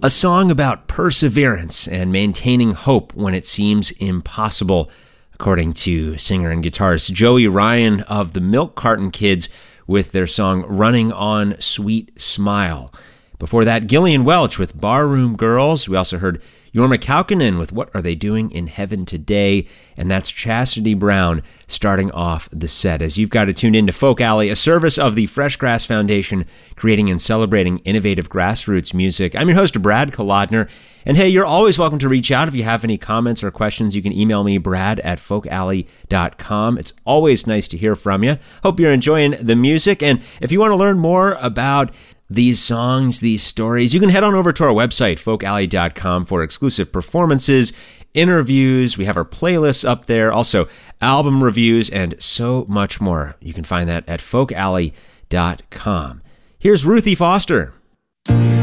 A song about perseverance and maintaining hope when it seems impossible, according to singer and guitarist Joey Ryan of the Milk Carton Kids with their song Running on Sweet Smile. Before that, Gillian Welch with Barroom Girls. We also heard Jorma Kaukonen with What Are They Doing in Heaven Today? And that's Chastity Brown starting off the set. As you've got to tune in to Folk Alley, a service of the Fresh Grass Foundation, creating and celebrating innovative grassroots music. I'm your host, Brad Kolodner. And hey, you're always welcome to reach out if you have any comments or questions. You can email me, brad@folkalley.com. It's always nice to hear from you. Hope you're enjoying the music. And if you want to learn more about these songs, these stories, you can head on over to our website, folkalley.com, for exclusive performances, interviews. We have our playlists up there, also album reviews, and so much more. You can find that at folkalley.com. Here's Ruthie Foster.